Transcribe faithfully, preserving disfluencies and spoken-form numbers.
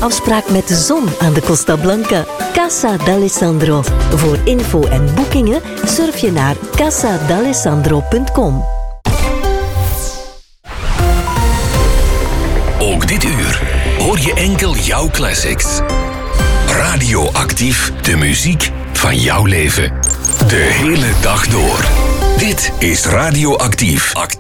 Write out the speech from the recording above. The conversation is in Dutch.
fotoafspraak met de zon aan de Costa Blanca. Casa d'Alessandro. Voor info en boekingen surf je naar casa d'alessandro punt com. Ook dit uur hoor je enkel jouw classics. Radioactief, de muziek van jouw leven. De hele dag door. Dit is Radioactief. Actief.